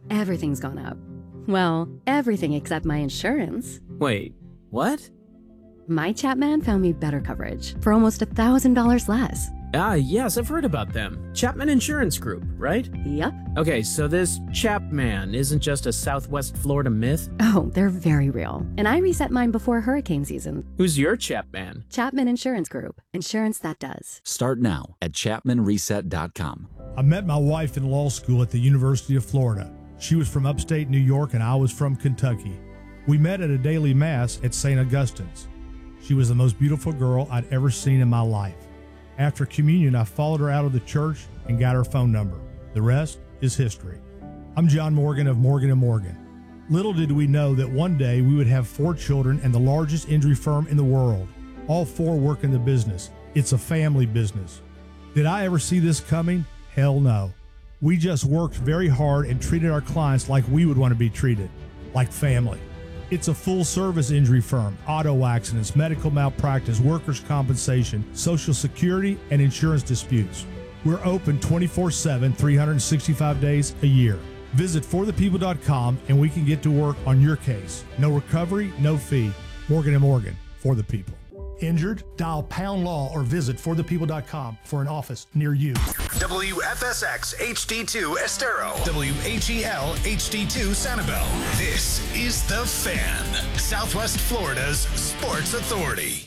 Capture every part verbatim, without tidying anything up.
Everything's gone up. Well, everything except my insurance. Wait, what? My Chapman found me better coverage for almost a thousand dollars less. Ah, yes, I've heard about them. Chapman Insurance Group, right? Yep. Okay, so this Chapman isn't just a Southwest Florida myth? Oh, they're very real. And I reset mine before hurricane season. Who's your Chapman? Chapman Insurance Group. Insurance that does. Start now at chapman reset dot com. I met my wife in law school at the University of Florida. She was from upstate New York and I was from Kentucky. We met at a daily mass at Saint Augustine's. She was the most beautiful girl I'd ever seen in my life. After communion, I followed her out of the church and got her phone number. The rest is history. I'm John Morgan of Morgan and Morgan. Little did we know that one day we would have four children and the largest injury firm in the world. All four work in the business. It's a family business. Did I ever see this coming? Hell no. We just worked very hard and treated our clients like we would want to be treated, like family. It's a full-service injury firm, auto accidents, medical malpractice, workers' compensation, Social Security, and insurance disputes. We're open twenty-four seven, three hundred sixty-five days a year. Visit for the people dot com and we can get to work on your case. No recovery, no fee. Morgan and Morgan, for the people. Injured? Dial Pound Law or visit for the people dot com for an office near you. W F S X H D two Estero. W H E L H D two Sanibel. This is The Fan, Southwest Florida's sports authority.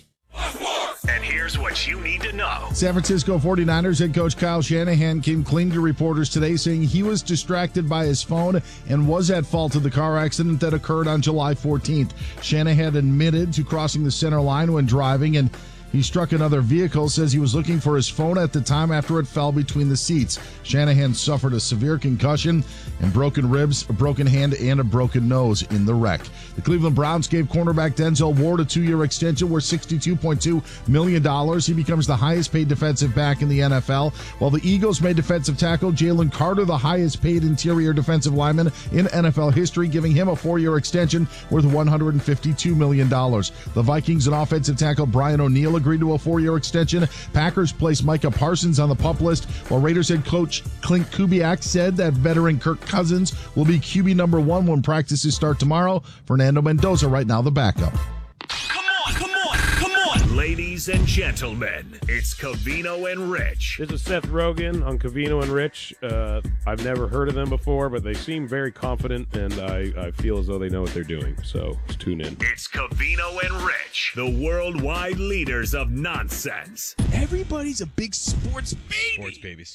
And here's what you need to know. San Francisco forty-niners head coach Kyle Shanahan came clean to reporters today, saying he was distracted by his phone and was at fault of the car accident that occurred on July fourteenth. Shanahan admitted to crossing the center line when driving, and he struck another vehicle, says he was looking for his phone at the time after it fell between the seats. Shanahan suffered a severe concussion and broken ribs, a broken hand, and a broken nose in the wreck. The Cleveland Browns gave cornerback Denzel Ward a two-year extension worth sixty-two point two million dollars. He becomes the highest-paid defensive back in the N F L, while the Eagles made defensive tackle Jalen Carter the highest-paid interior defensive lineman in N F L history, giving him a four-year extension worth one hundred fifty-two million dollars. The Vikings and offensive tackle Brian O'Neill agreed to a four-year extension. Packers placed Micah Parsons on the PUP list, while Raiders head coach Clint Kubiak said that veteran Kirk Cousins will be Q B number one when practices start tomorrow. Fernando Mendoza right now the backup. Come on, come on, come on. Ladies and gentlemen, it's Covino and Rich. This is Seth Rogen on Covino and Rich. Uh, I've never heard of them before, but they seem very confident, and I, I feel as though they know what they're doing. So just tune in. It's Covino and Rich, the worldwide leaders of nonsense. Everybody's a big sports baby. Sports babies.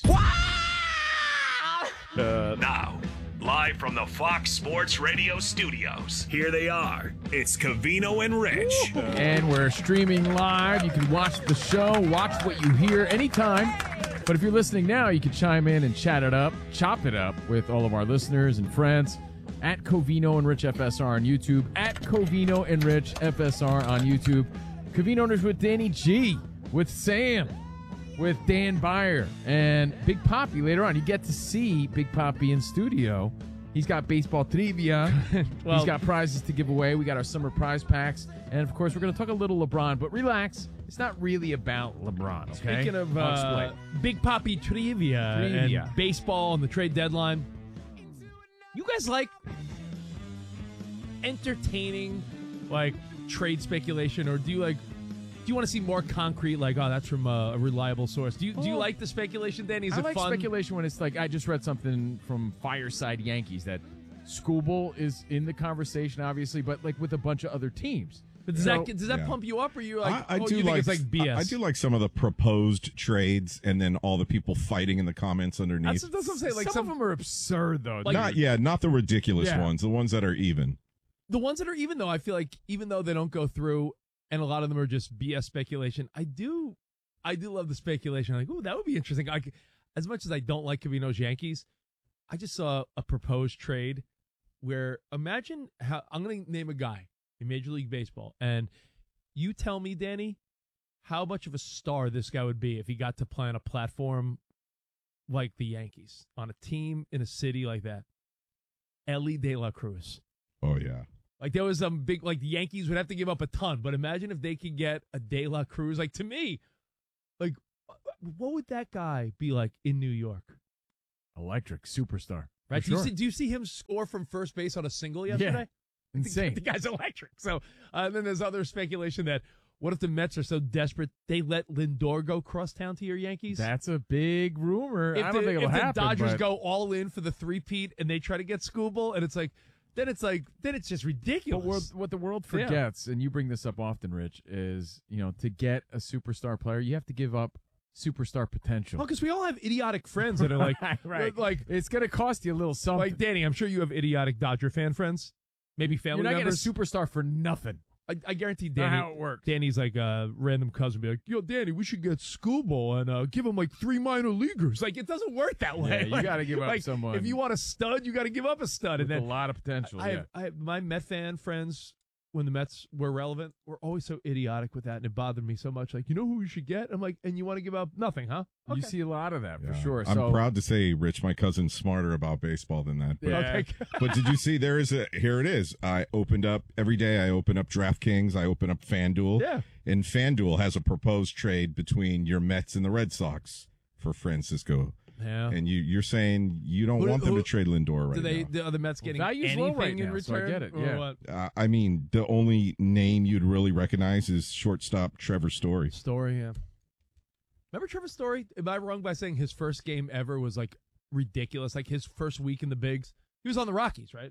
Uh, now, live from the Fox Sports Radio studios, here they are. It's Covino and Rich. Uh, and we're streaming live. You can watch the show, watch what you hear anytime. But if you're listening now, you can chime in and chat it up, chop it up with all of our listeners and friends at Covino and Rich F S R on YouTube, at Covino and Rich F S R on YouTube. Covino and Rich with Danny G, with Sam, with Dan Byer, and Big Poppy later on. You get to see Big Poppy in studio. He's got baseball trivia. well, He's got prizes to give away. We got our summer prize packs. And, of course, we're going to talk a little LeBron. But relax. It's not really about LeBron, okay? Speaking of uh, Big Poppy trivia, trivia and baseball and the trade deadline, you guys like entertaining, like, trade speculation? Or do you, like, do you want to see more concrete, like, oh, that's from a, a reliable source? Do you do you like the speculation, Danny? Is I it like fun? speculation when it's like, I just read something from Fireside Yankees that Skubal is in the conversation, obviously, but like with a bunch of other teams. But does So- that does that yeah. pump you up, or you like? I, I oh, do you like, think it's like B S? I, I do like some of the proposed trades, and then all the people fighting in the comments underneath. That's, that's what I'm saying. Like some, some, of them are absurd, though. Like- not yeah, not the ridiculous Yeah. ones. The ones that are even. the ones that are even though I feel like even though they don't go through, and a lot of them are just B S speculation. I do, I do love the speculation. Like, ooh, that would be interesting. I, as much as I don't like Covino's Yankees, I just saw a proposed trade where imagine how I'm going to name a guy in Major League Baseball, and you tell me, Danny, how much of a star this guy would be if he got to play on a platform like the Yankees, on a team in a city like that. Ellie De La Cruz. Oh yeah. Like, there was some big, like, the Yankees would have to give up a ton, but imagine if they could get a De La Cruz. Like, to me, like, what would that guy be like in New York? Electric superstar. Right? For Do you sure. see? Do you see him score from first base on a single yesterday? Insane. The guy's electric. So uh, then there's other speculation that what if the Mets are so desperate they let Lindor go crosstown to your Yankees? That's a big rumor. If I don't the, think it'll if the happen. Dodgers but go all in for the three-peat and they try to get Skubal, and it's like, then it's like, then it's just ridiculous. But world, what the world Yeah. forgets, and you bring this up often, Rich, is, you know, to get a superstar player, you have to give up superstar potential. Well, because we all have idiotic friends that are like, Right, right. like It's going to cost you a little something. like Danny. I'm sure you have idiotic Dodger fan friends, maybe family You're not members. getting a superstar for nothing. I, I guarantee Not Danny. how it works. Danny's like a random cousin, be like, "Yo, Danny, we should get Skubal and uh, give him like three minor leaguers." Like it doesn't work that way. Yeah, you Like- gotta give up like, someone If you want a stud, you got to give up a stud, With and a then lot of potential. I yeah. have, I have my Met fan friends when the Mets were relevant were always so idiotic with that, and it bothered me so much. Like, you know who you should get? I'm like, and you want to give up nothing, huh? You see a lot of that for Yeah. sure. I'm so, proud to say, Rich, my cousin's smarter about baseball than that. But, Yeah. Okay. but did you see there is a, here it is. I opened up, every day I open up DraftKings, I open up FanDuel. Yeah. And FanDuel has a proposed trade between your Mets and the Red Sox for Francisco. Yeah. And you, you're saying you don't Who- want them who- to trade Lindor right Do they? now. The other Mets Well, getting value's anything low right in now, so I return? get it, or yeah. what? Uh, I mean, the only name you'd really recognize is shortstop Trevor Story. Story, yeah. Remember Trevor Story? Am I wrong by saying his first game ever was like ridiculous? Like his first week in the bigs, he was on the Rockies, right?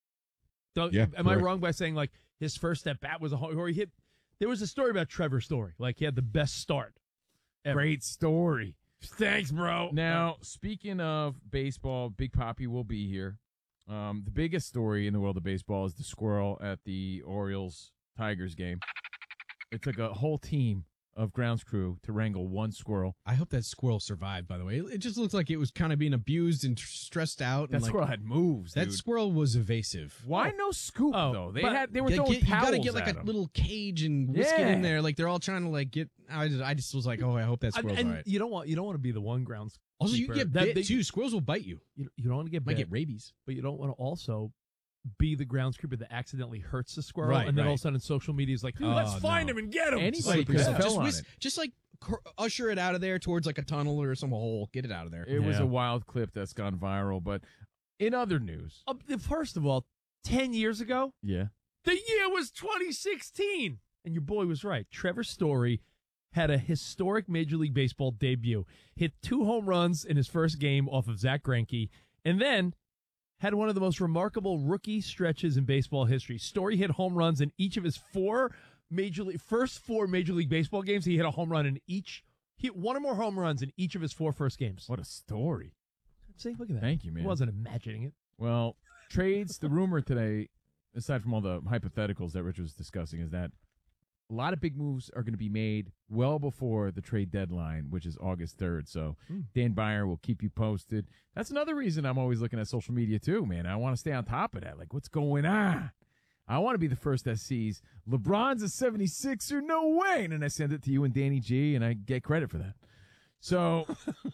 Don't, Yeah, Am I correct. wrong by saying like his first at bat was a home, or he hit? There was a story about Trevor Story, like he had the best start. Ever. great story. Thanks, bro. Now, speaking of baseball, Big Poppy will be here. Um, the biggest story in the world of baseball is the squirrel at the Orioles-Tigers game. It took a whole team of grounds crew to wrangle one squirrel. I hope that squirrel survived, by the way. It it just looked like it was kind of being abused and tr- stressed out. That and like, squirrel had moves, That dude. squirrel was evasive. Why no scoop, Oh, though? They but had they were You throwing get- you towels gotta get like at a him. little cage and whisk it in Yeah. there. Like they're all trying to like get. I just, I just was like, oh, I hope that And, squirrel's and all right. you don't want you don't want to be the one grounds. Also, you keeper. get That- bit they- too. Squirrels will bite you. You, you don't want to get Might bit, get rabies. but you don't want to also be the groundskeeper that accidentally hurts the squirrel, Right, and then all right. of a sudden social media is like, "Dude, Oh, let's find no. him and get him." Anybody Slippery could have stuff. fell just, on whisk, it. just like cr- usher it out of there towards like a tunnel or some hole. Get it out of there. It was Yeah. a wild clip that's gone viral. But in other news, Uh, First of all, ten years ago, yeah, the year was twenty sixteen, and your boy was right. Trevor Story had a historic Major League Baseball debut, hit two home runs in his first game off of Zach Greinke, and then had one of the most remarkable rookie stretches in baseball history. Story hit home runs in each of his four Major League first four Major League Baseball games. He hit a home run in each. He hit one or more home runs in each of his four first games. what a story. See, look at that. Thank you, man. I wasn't imagining it. Well, trades, the rumor today, aside from all the hypotheticals that Rich was discussing, is that a lot of big moves are going to be made well before the trade deadline, which is August third. So Dan Byer will keep you posted. That's another reason I'm always looking at social media too, man. I want to stay on top of that. Like, what's going on? I want to be the first that sees LeBron's a seventy-sixer. No way. And then I send it to you and Danny G, and I get credit for that. So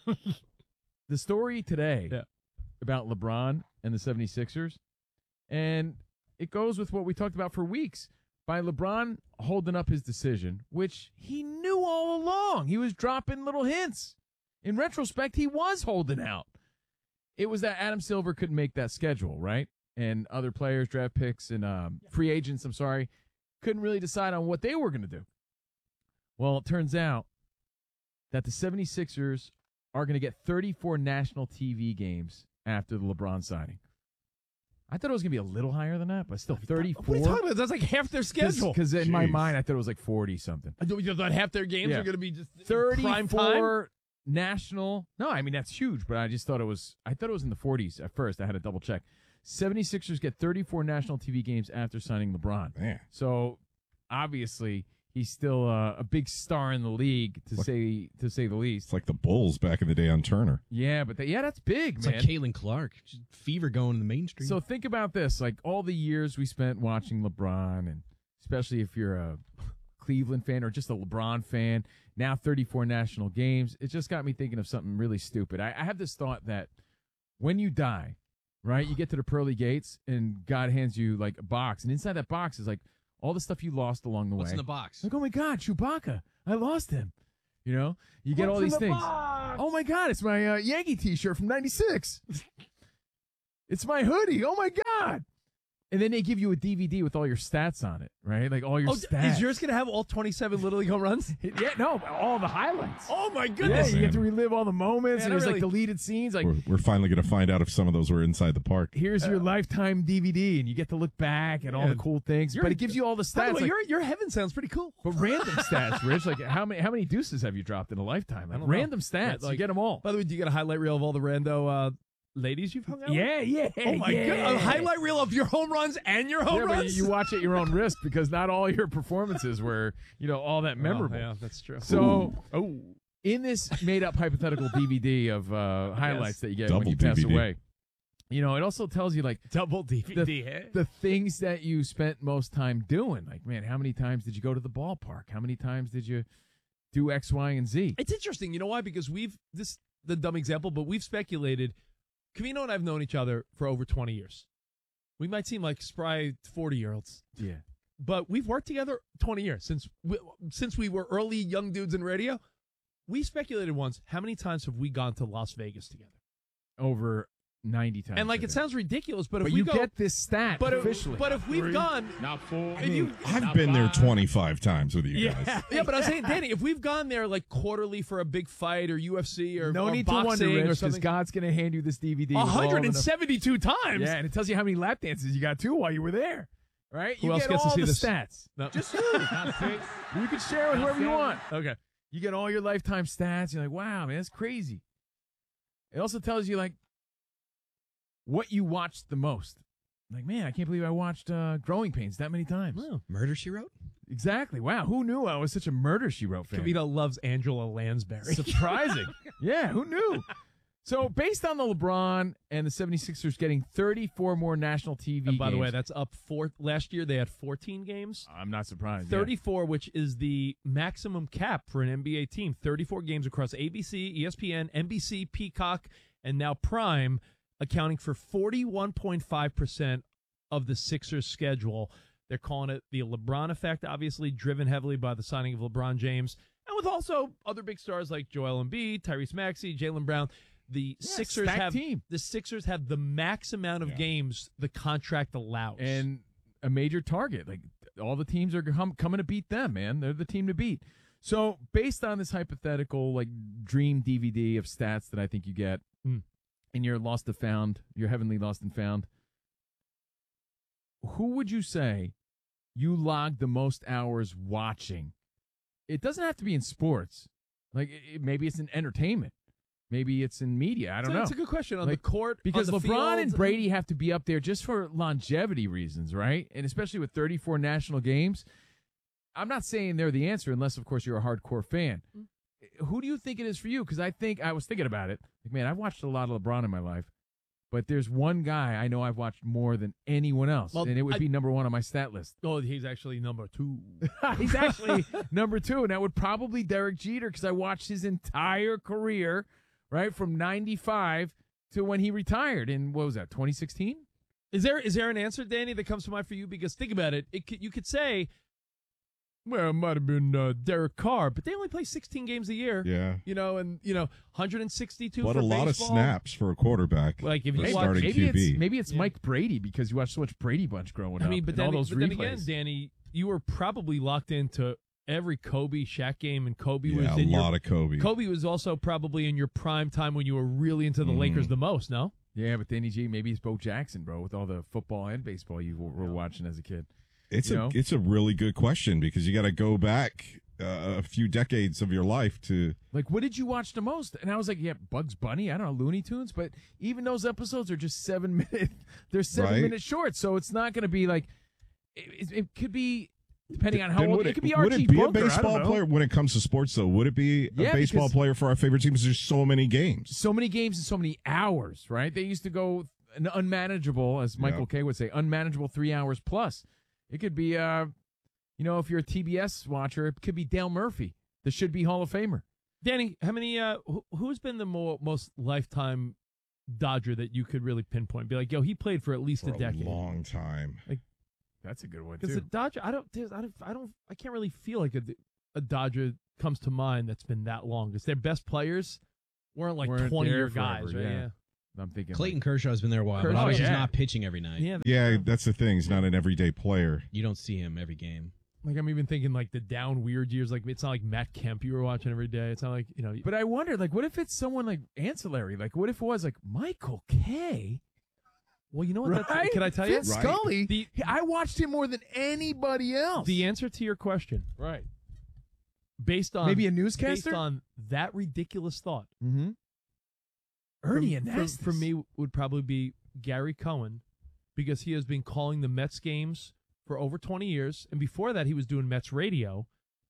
the story today Yeah. about LeBron and the seventy-sixers, and it goes with what we talked about for weeks. By LeBron holding up his decision, which he knew all along. He was dropping little hints. In retrospect, he was holding out. It was that Adam Silver couldn't make that schedule, right? And other players, draft picks, and um, free agents, I'm sorry, couldn't really decide on what they were going to do. Well, it turns out that the seventy-sixers are going to get thirty-four national T V games after the LeBron signing. I thought it was going to be a little higher than that, but still thirty-four. What are you talking about? That's like half their schedule. Because in my Jeez. mind, I thought it was like forty-something. You thought half their games Yeah. are going to be just prime time? thirty-four national. No, I mean, that's huge, but I just thought it was, I thought it was in the forties at first. I had to double check. seventy-sixers get thirty-four national T V games after signing LeBron. Man. So obviously, he's still uh, a big star in the league, to Like- say to say the least. It's like the Bulls back in the day on Turner. Yeah, but they, yeah, that's big, It's man. like Caitlin Clark. Just fever going in the mainstream. So think about this, like all the years we spent watching LeBron, and especially if you're a Cleveland fan or just a LeBron fan, now thirty-four national games, it just got me thinking of something really stupid. I, I have this thought that when you die, right, you get to the pearly gates and God hands you like a box, and inside that box is like all the stuff you lost along the What's way. in the box? Like, oh my God, Chewbacca, I lost him. You know, you get What's all in these the things. box? Oh my God, it's my uh, Yankee T-shirt from ninety-six. It's my hoodie. Oh, my God. And then they give you a D V D with all your stats on it, right? Like all your oh, stats. Is yours going to have all twenty-seven Little League home runs? Yeah, no, all the highlights. Oh, my goodness. Yeah, you get to relive all the moments, Man, and there's really, like deleted scenes. Like We're, we're finally going to find out if some of those were inside the park. Here's your lifetime D V D, and you get to look back at all the cool things. But it gives you all the stats. By the way, like, your, your heaven sounds pretty cool. But random stats, Rich. Like how many how many deuces have you dropped in a lifetime? Like, random know. stats. Like, you get them all. By the way, do you get a highlight reel of all the rando uh, ladies you've hung out yeah, with? Yeah, Oh, my yeah. God. A highlight reel of your home runs and your home yeah, runs? But you watch at your own risk because not all your performances were, you know, all that memorable. Oh, yeah, that's true. So, oh, in this made-up hypothetical D V D of uh, highlights Yes. that you get Double when you D V D. pass away, you know, it also tells you, like, double D V D, the, eh? the things that you spent most time doing. Like, man, how many times did you go to the ballpark? How many times did you do X, Y, and Z? It's interesting. You know why? Because we've, this the dumb example, but we've speculated. Covino and I have known each other for over twenty years. We might seem like spry forty-year-olds. Yeah. But we've worked together twenty years. Since we, since we were early young dudes in radio, we speculated once, how many times have we gone to Las Vegas together? Over ninety times. And, like, I it think. sounds ridiculous, but if But we you go, get this stat but officially. If, but if we've Three, gone... not four. If you, I've been there twenty-five times with you guys. yeah, yeah, but I'm saying, Danny, if we've gone there like quarterly for a big fight or U F C or, no or need to wonder, boxing Rich, or because something, God's going to hand you this D V D. one with all hundred of the- seventy-two times. Yeah, and it tells you how many lap dances you got, too, while you were there. Right? Who you else get gets to all see the this? stats. No. Just you. You can share with whoever you want. Okay. You get all your lifetime stats. You're like, wow, man, that's crazy. It also tells you, like, what you watched the most. Like, man, I can't believe I watched uh, Growing Pains that many times. Oh. Murder, She Wrote? Exactly. Wow, who knew I was such a Murder, She Wrote fan? Covino loves Angela Lansbury. Surprising. Yeah, who knew? So, based on the LeBron and the seventy-sixers getting thirty-four more national T V And by games, the way, that's up four. Last year they had fourteen games. I'm not surprised. yeah. thirty-four, which is the maximum cap for an N B A team. thirty-four games across A B C, E S P N, N B C, Peacock, and now Prime, accounting for forty-one point five percent of the Sixers' schedule. They're calling it the LeBron effect, obviously driven heavily by the signing of LeBron James, and with also other big stars like Joel Embiid, Tyrese Maxey, Jaylen Brown. The Yeah, Sixers stacked have team. the Sixers have the max amount of Yeah. games the contract allows. And a major target. Like, all the teams are com- coming to beat them, man. They're the team to beat. So, based on this hypothetical, like, dream D V D of stats that I think you get Hmm. in your Lost and Found, your Heavenly Lost and Found, who would you say you logged the most hours watching? It doesn't have to be in sports. Like, it, maybe it's in entertainment. Maybe it's in media. I don't so know. That's a good question. On Like, the court, Because on the LeBron field, and Brady have to be up there just for longevity reasons, right? And especially with thirty-four national games. I'm not saying they're the answer unless, of course, you're a hardcore fan. Mm. Who do you think it is for you? Because I think I was thinking about it. Like, man, I've watched a lot of LeBron in my life, but there's one guy I know I've watched more than anyone else, Well, and it would I- be number one on my stat list. Oh, he's actually number two. He's actually number two, and that would probably Derek Jeter because I watched his entire career, right, from ninety-five to when he retired in, what was that, twenty sixteen? Is there is there an answer, Danny, that comes to mind for you? Because think about it. It could, you could say, well, it might have been uh, Derek Carr, but they only play sixteen games a year. Yeah. You know, and, you know, one hundred sixty-two But for a lot baseball. of snaps for a quarterback. Like, if for you Maybe, watch- starting maybe Q B. it's, maybe it's Yeah. Mike Brady because you watched so much Brady Bunch growing I up. mean, but, and then, all those but then replays. again, Danny, you were probably locked into every Kobe Shaq game, and Kobe yeah, was a in lot your, of Kobe. Kobe was also probably in your prime time when you were really into the Mhm. Lakers the most, no? Yeah, but Danny G, maybe it's Bo Jackson, bro, with all the football and baseball you were, were watching as a kid. It's You a know? it's a really good question because you got to go back uh, a few decades of your life to. Like, what did you watch the most? And I was like, yeah, Bugs Bunny. I don't know, Looney Tunes. But even those episodes are just seven minute. They're seven Right. minute shorts, so it's not going to be like. It, it, it could be depending on how Then old. would It, could be would Archie it be Bunker. a I baseball don't know. player when it comes to sports though? Would it be Yeah, a baseball because- player for our favorite teams? There's so many games. So many games and so many hours, right? They used to go an unmanageable, as Michael Yeah. Kay would say, unmanageable three hours plus. It could be, uh, you know, if you're a T B S watcher, it could be Dale Murphy, the should be Hall of Famer. Danny, how many? Uh, who, who's been the more, most lifetime Dodger that you could really pinpoint? Be like, yo, he played for at least For a decade. a long time. That's a good one Because too. the Dodger, I don't, there's, I don't, I don't, I can't really feel like a, a Dodger comes to mind that's been that long. Because their best players weren't like Weren't twenty there year forever, guys, right? yeah. Yeah. I'm thinking Clayton like, Kershaw's been there a while, Kershaw, but obviously yeah. he's not pitching every night. Yeah, Yeah, that's the thing. He's not an everyday player. You don't see him every game. Like I'm even thinking like the down weird years. Like it's not like Matt Kemp you were watching every day. It's not like you know. But I wonder, like, what if it's someone like ancillary? Like, what if it was like Michael Kay? Well, you know what? Right? That's, can I tell Vince you? Scully. The, I watched him more than anybody else. the answer to your question, right? based on Maybe a newscaster? based on that ridiculous thought. Mm-hmm. Ernie for, Anastas. for, for me would probably be Gary Cohen, because he has been calling the Mets games for over twenty years, and before that he was doing Mets radio.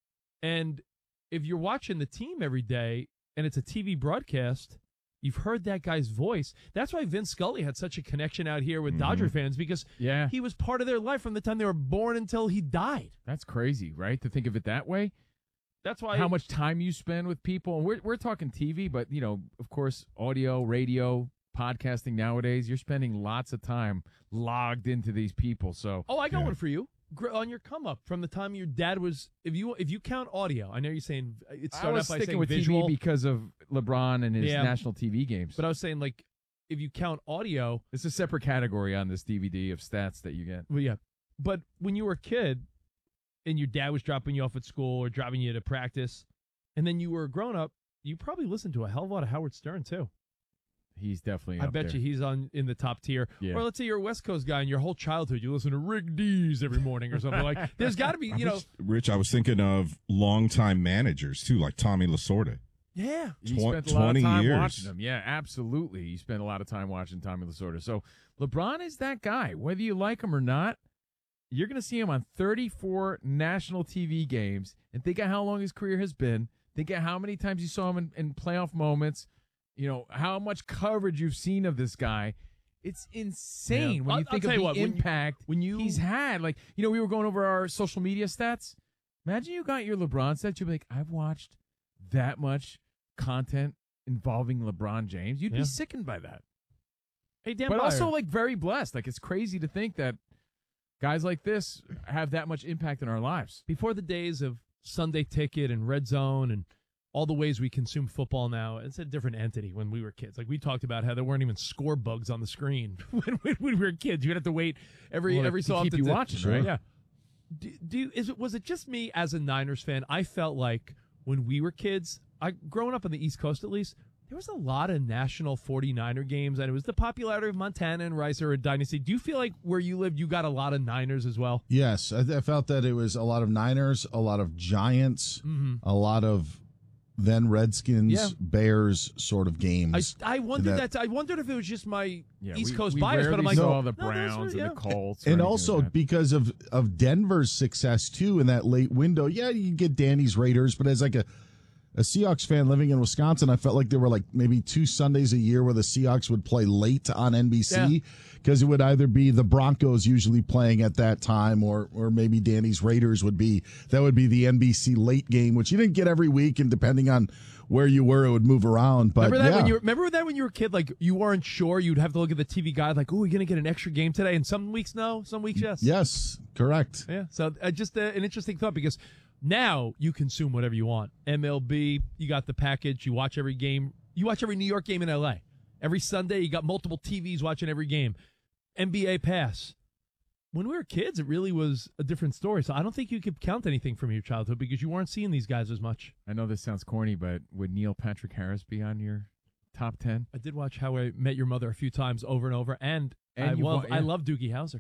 And if you're watching the team every day and it's a T V broadcast, you've heard that guy's voice. That's why Vince Scully had such a connection out here with Mhm. Dodger fans, because Yeah. he was part of their life from the time they were born until he died. That's crazy, right? To think of it that way. That's why How much time you spend with people. And we're we're talking T V, but you know, of course, audio, radio, podcasting nowadays, you're spending lots of time logged into these people. So Oh, I got Yeah. one for you. Gr- On your come up from the time your dad was, if you if you count audio, I know you're saying it I started was out by sticking saying with visual, T V because of LeBron and his Yeah. national T V games. but I was saying like if you count audio, it's a separate category on this D V D of stats that you get. well, yeah. But when you were a kid, and your dad was dropping you off at school or driving you to practice, and then you were a grown up, you probably listened to a hell of a lot of Howard Stern too. He's definitely. I up bet there. you he's on in the top tier. Yeah. Or let's say you're a West Coast guy, and your whole childhood you listen to Rick Dees every morning or something like. There's got to be, you know, Rich, I was thinking of longtime managers too, like Tommy Lasorda. yeah. You Tw- spent a lot of twenty time years. watching them. Yeah, absolutely. You spent a lot of time watching Tommy Lasorda. So LeBron is that guy. Whether you like him or not, you're going to see him on thirty-four national T V games. And think of how long his career has been. Think of how many times you saw him in, in playoff moments. You know, how much coverage you've seen of this guy. It's insane Yeah. when I'll- you I'll think tell of you the what, when you- impact when you- he's had. Like, you know, we were going over our social media stats. Imagine you got your LeBron stats. You'd be like, I've watched that much content involving LeBron James. You'd Yeah. be sickened by that. Hey, Dan But Byer. also, like, very blessed. Like, it's crazy to think that guys like this have that much impact in our lives. Before the days of Sunday Ticket and Red Zone and all the ways we consume football now, it's a different entity when we were kids. Like we talked about how there weren't even score bugs on the screen when, when, when we were kids. You'd have to wait every Well, every to so keep often you to- watching, Sure. right? Yeah. Do, do you- is it was it just me as a Niners fan? I felt like when we were kids, I growing up on the East Coast at least, there was a lot of national forty-niner games, and it was the popularity of Montana and Rice or a dynasty. Do you feel like where you lived, you got a lot of Niners as well? Yes, I, I felt that it was a lot of Niners, a lot of Giants, Mm-hmm. a lot of then Redskins, Yeah. Bears sort of I, games. I wondered That- that. I wondered if it was just my Yeah, East we- Coast we bias, but I'm rarely like, saw no, the those Browns were- and yeah. the Colts. or And anything also like that. because of, of Denver's success too in that late window. Yeah, you get Danny's Raiders, but as like a a Seahawks fan living in Wisconsin, I felt like there were like maybe two Sundays a year where the Seahawks would play late on N B C because it would either be the Broncos usually playing at that time or or maybe Danny's Raiders would be that would be the N B C late game, which you didn't get every week, and depending on where you were, it would move around. But remember that yeah. when you were, remember that when you were a kid, like you weren't sure, you'd have to look at the T V guide, like, oh, we're gonna get an extra game today, and some weeks no, some weeks yes. Yes, correct. Yeah. So uh, just uh, an interesting thought because now you consume whatever you want. M L B, you got the package. You watch every game. You watch every New York game in L A. Every Sunday, you got multiple T Vs watching every game. N B A Pass. When we were kids, it really was a different story. So I don't think you could count anything from your childhood because you weren't seeing these guys as much. I know this sounds corny, but would Neil Patrick Harris be on your top ten? I did watch How I Met Your Mother a few times over and over, and, And I you've love wa- yeah. I love Doogie Howser.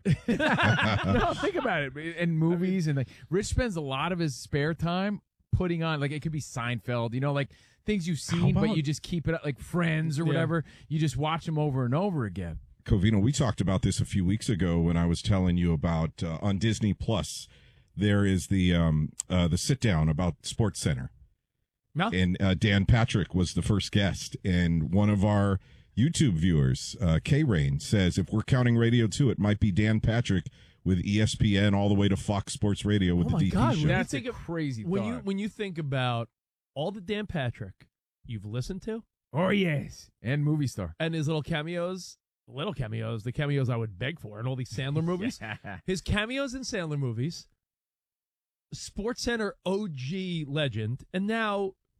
No, think about it. In movies, and like Rich spends a lot of his spare time putting on, like it could be Seinfeld, you know, like things you've seen, but about- you just keep it up, like Friends or Yeah. whatever. You just watch them over and over again. Covino, we talked about this a few weeks ago when I was telling you about uh, on Disney Plus. There is the um, uh, the sit down about Sports Center, No? and uh, Dan Patrick was the first guest. And one of our YouTube viewers, uh, K Rain, says if we're counting radio too, it might be Dan Patrick with E S P N all the way to Fox Sports Radio with Oh the my D P God, show. when you That's a think of- crazy when thought. you when you think about all the Dan Patrick you've listened to Oh yes, and movie star. and his little cameos, little cameos, the cameos I would beg for in all these Sandler movies, his cameos in Sandler movies, Sports Center O G legend, and now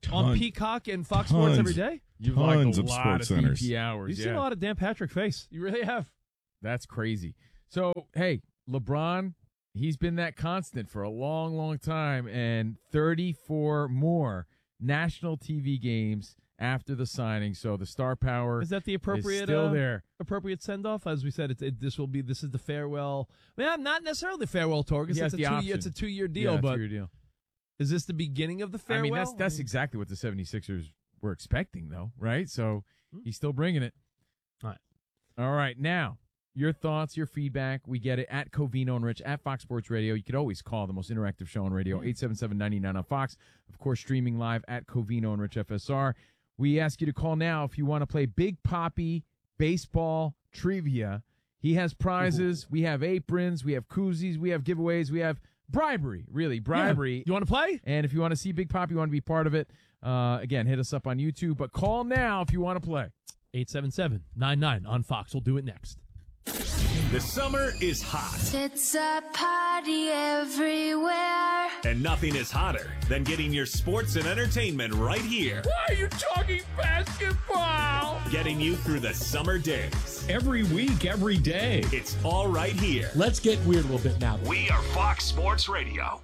Ton- on Peacock and Fox Sports tons, every day? You've tons liked a of lot sports of centers. P P hours. You've yeah. seen a lot of Dan Patrick face. You really have. That's crazy. So, hey, LeBron, he's been that constant for a long, long time, and thirty-four more national T V games after the signing. So the star power Is that the appropriate is still uh, there. appropriate send off? As we said, it's, it, this will be this is the farewell. I mean, not necessarily the farewell tour because He it's, has a the two, option. it's a two year deal. Yeah, but two-year deal. is this the beginning of the farewell? I mean, that's that's exactly what the seventy-sixers were expecting, though, right? So he's still bringing it. All right. All right. Now, your thoughts, your feedback. We get it at Covino and Rich at Fox Sports Radio. You could always call the most interactive show on radio, eight seven seven, nine nine on Fox. Of course, streaming live at Covino and Rich F S R. We ask you to call now if you want to play Big Papi baseball trivia. He has prizes. We have aprons. We have koozies. We have giveaways. We have bribery, really, bribery. Yeah. You want to play? And if you want to see Big Papi, you want to be part of it, uh, again, hit us up on YouTube. But call now if you want to play. eight seven seven, nine nine on Fox. We'll do it next. The summer is hot, It's a party everywhere. and nothing is hotter than getting your sports and entertainment right here. Why are you talking basketball? Getting you through the summer days. Every week, every day. It's all right here. Let's get weird a little bit now. We are Fox Sports Radio.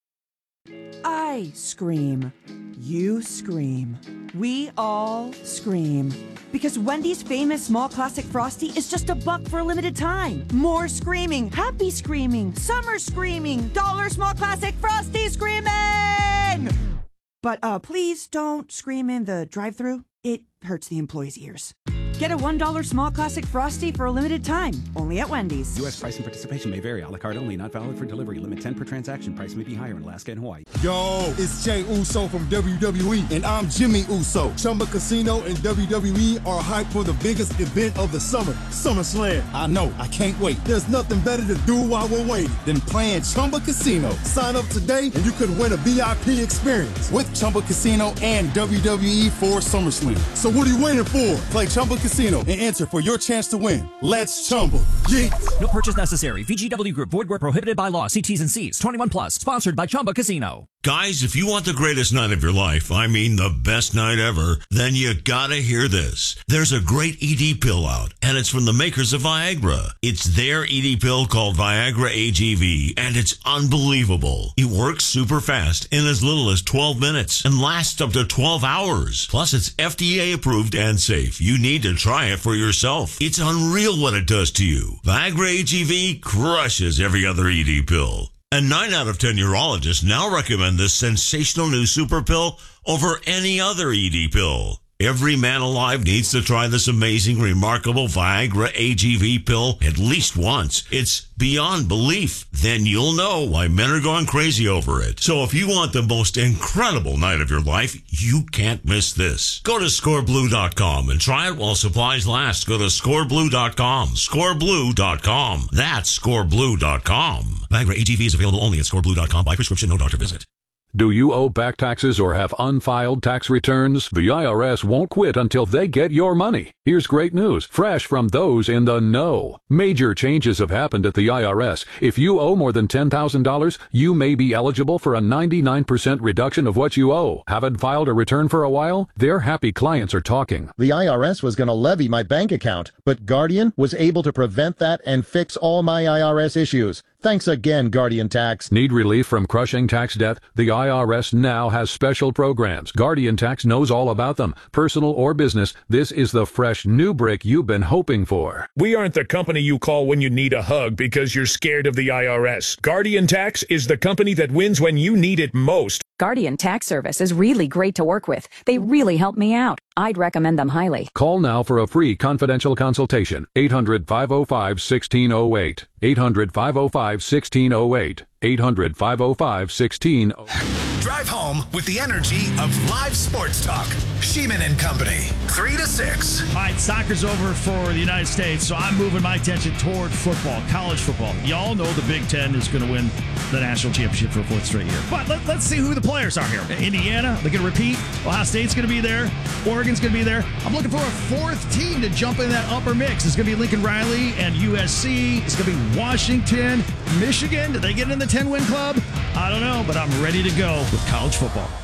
I scream. You scream. We all scream. Because Wendy's famous small classic Frosty is just a buck for a limited time. More screaming, happy screaming, summer screaming, dollar small classic Frosty screaming! But uh, please don't scream in the drive-thru. It hurts the employees' ears. Get a one dollar small classic Frosty for a limited time, only at Wendy's. U S price and participation may vary. A la carte only, not valid for delivery. Limit ten per transaction. Price may be higher in Alaska and Hawaii. Yo, it's Jay Uso from W W E, and I'm Jimmy Uso. Chumba Casino and W W E are hyped for the biggest event of the summer, SummerSlam. I know, I can't wait. There's nothing better to do while we're waiting than playing Chumba Casino. Sign up today, and you could win a V I P experience with Chumba Casino and W W E for SummerSlam. So what are you waiting for? Play Chumba Casino and enter for your chance to win. Let's Chumba. Yeet. No purchase necessary. V G W Group. Void where prohibited by law. See T's and C's. twenty-one plus. Sponsored by Chumba Casino. Guys, if you want the greatest night of your life, I mean the best night ever, then you gotta hear this. There's a great E D pill out, and it's from the makers of Viagra. It's their E D pill called Viagra A G V, and it's unbelievable. It works super fast in as little as twelve minutes and lasts up to twelve hours. Plus, it's F D A approved and safe. You need to try it for yourself. It's unreal what it does to you. Viagra A G V crushes every other E D pill. And nine out of ten urologists now recommend this sensational new super pill over any other E D pill. Every man alive needs to try this amazing, remarkable Viagra A G V pill at least once. It's beyond belief. Then you'll know why men are going crazy over it. So if you want the most incredible night of your life, you can't miss this. Go to score blue dot com and try it while supplies last. Go to score blue dot com. score blue dot com. That's score blue dot com. Viagra A G V is available only at score blue dot com by prescription, no doctor visit. Do you owe back taxes or have unfiled tax returns? The I R S won't quit until they get your money. Here's great news, fresh from those in the know. Major changes have happened at the I R S. If you owe more than ten thousand dollars, you may be eligible for a ninety-nine percent reduction of what you owe. Haven't filed a return for a while? Their happy clients are talking. The I R S was going to levy my bank account, but Guardian was able to prevent that and fix all my I R S issues. Thanks again, Guardian Tax. Need relief from crushing tax debt? The I R S now has special programs. Guardian Tax knows all about them. Personal or business, this is the fresh new brick you've been hoping for. We aren't the company you call when you need a hug because you're scared of the I R S. Guardian Tax is the company that wins when you need it most. Guardian Tax Service is really great to work with. They really help me out. I'd recommend them highly. Call now for a free confidential consultation. eight hundred, five oh five, one six oh eight. eight hundred, five oh five, one six oh eight. eight hundred, five oh five, one six oh eight. Drive home with the energy of live sports talk. Sheeman and Company, three to six. All right, soccer's over for the United States, so I'm moving my attention toward football, college football. Y'all know the Big Ten is going to win the national championship for a fourth straight year. But let, let's see who the players are here. Indiana, they're going to repeat. Ohio State's going to be there. Oregon's going to be there. I'm looking for a fourth team to jump in that upper mix. It's going to be Lincoln Riley and U S C. It's going to be Washington, Michigan. Did they get in the ten-win club? I don't know, but I'm ready to go with college football.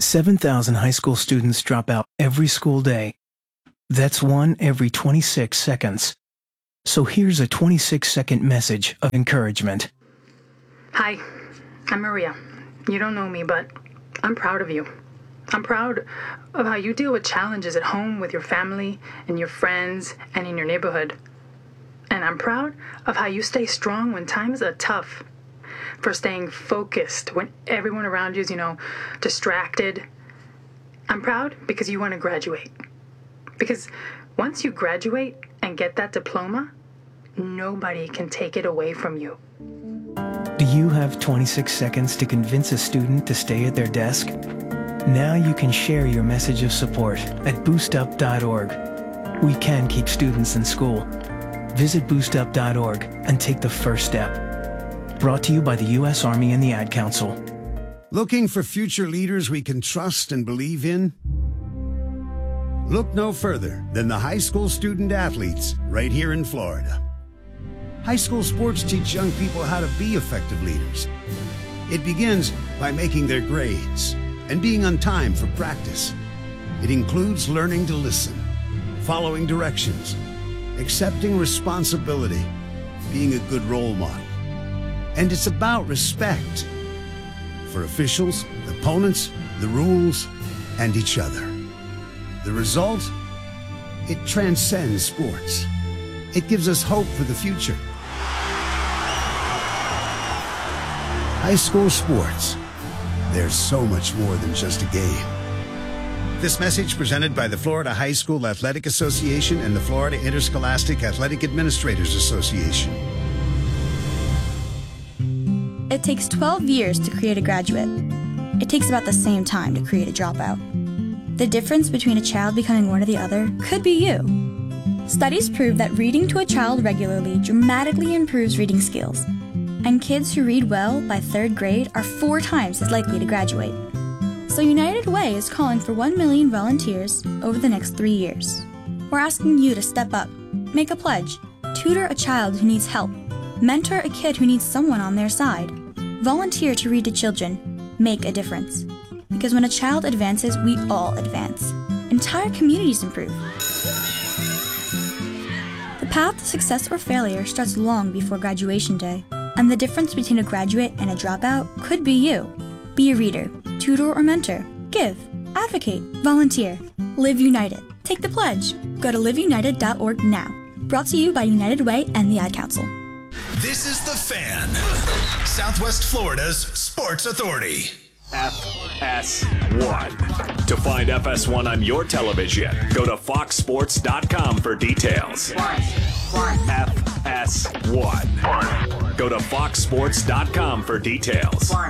seven thousand high school students drop out every school day. That's one every twenty-six seconds. So here's a twenty-six second message of encouragement. Hi, I'm Maria. You don't know me, but I'm proud of you. I'm proud of how you deal with challenges at home with your family and your friends and in your neighborhood. And I'm proud of how you stay strong when times are tough, for staying focused when everyone around you is, you know, distracted. I'm proud because you want to graduate. Because once you graduate and get that diploma, nobody can take it away from you. Do you have twenty-six seconds to convince a student to stay at their desk? Now you can share your message of support at boost up dot org. We can keep students in school. Visit boost up dot org and take the first step. Brought to you by the U S Army and the Ad Council. Looking for future leaders we can trust and believe in? Look no further than the high school student athletes right here in Florida. High school sports teach young people how to be effective leaders. It begins by making their grades and being on time for practice. It includes learning to listen, following directions, accepting responsibility, being a good role model. And it's about respect for officials, opponents, the rules, and each other. The result? It transcends sports. It gives us hope for the future. High school sports. There's so much more than just a game. This message presented by the Florida High School Athletic Association and the Florida Interscholastic Athletic Administrators Association. It takes twelve years to create a graduate. It takes about the same time to create a dropout. The difference between a child becoming one or the other could be you. Studies prove that reading to a child regularly dramatically improves reading skills, and kids who read well by third grade are four times as likely to graduate. So United Way is calling for one million volunteers over the next three years. We're asking you to step up, make a pledge, tutor a child who needs help, mentor a kid who needs someone on their side, volunteer to read to children, make a difference. Because when a child advances, we all advance. Entire communities improve. The path to success or failure starts long before graduation day, and the difference between a graduate and a dropout could be you. Be a reader, tutor or mentor, give, advocate, volunteer. Live United. Take the pledge. Go to live united dot org now. Brought to you by United Way and the Ad Council. This is The Fan, Southwest Florida's sports authority. F S one. To find F S one on your television, go to fox sports dot com for details. F S one. Go to fox sports dot com for details.